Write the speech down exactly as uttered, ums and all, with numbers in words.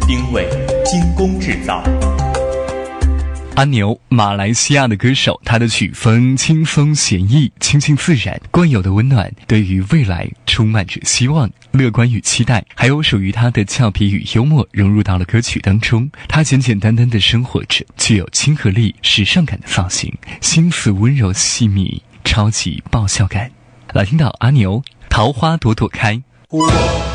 定位精工制造。 阿牛，马来西亚的歌手，他的曲风轻松写意，亲近自然，惯有的温暖，对于未来充满着希望、乐观与期待，还有属于他的俏皮与幽默融入到了歌曲当中。他简简单单的生活着，具有亲和力、时尚感的造型，心思温柔细密，超级爆笑感。来听到阿牛，桃花朵朵开。 我